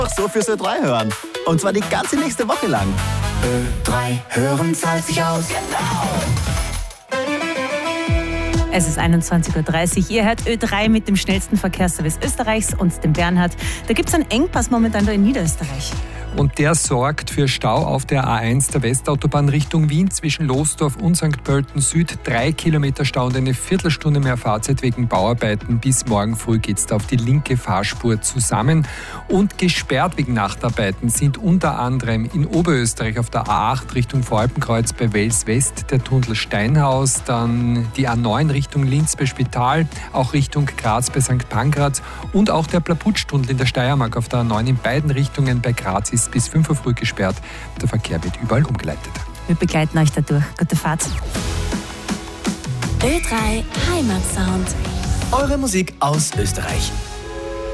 Einfach so fürs Ö3 hören. Und zwar die ganze nächste Woche lang. Ö3 hören zahlt sich aus. Es ist 21.30 Uhr. Ihr hört Ö3 mit dem schnellsten Verkehrsservice Österreichs und dem Bernhard. Da gibt es einen Engpass momentan da in Niederösterreich. Und der sorgt für Stau auf der A1 der Westautobahn Richtung Wien zwischen Losdorf und St. Pölten Süd. 3 Kilometer Stau und eine Viertelstunde mehr Fahrzeit wegen Bauarbeiten. Bis morgen früh geht es da auf die linke Fahrspur zusammen. Und gesperrt wegen Nachtarbeiten sind unter anderem in Oberösterreich auf der A8 Richtung Voralpenkreuz bei Wels West der Tunnel Steinhaus, dann die A9 Richtung Linz bei Spital, auch Richtung Graz bei St. Pankraz und auch der Plaputsch-Tunnel in der Steiermark auf der A9 in beiden Richtungen bei Graz ist bis 5 Uhr früh gesperrt. Der Verkehr wird überall umgeleitet. Wir begleiten euch dadurch. Gute Fahrt. Ö3 Heimatsound. Eure Musik aus Österreich.